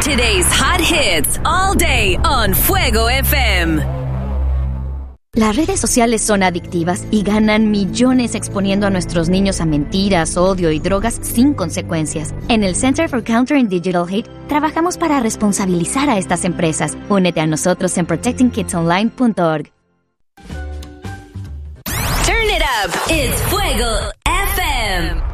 Today's hot hits all day on Fuego FM. Las redes sociales son adictivas y ganan millones exponiendo a nuestros niños a mentiras, odio y drogas sin consecuencias. En el Center for Countering Digital Hate trabajamos para responsabilizar a estas empresas. Únete a nosotros en protectingkidsonline.org. Turn it up. It's Fuego FM.